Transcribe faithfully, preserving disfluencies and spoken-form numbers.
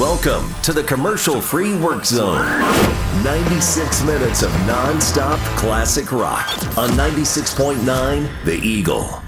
Welcome to the commercial-free work zone. ninety-six minutes of non-stop classic rock on ninety-six point nine The Eagle.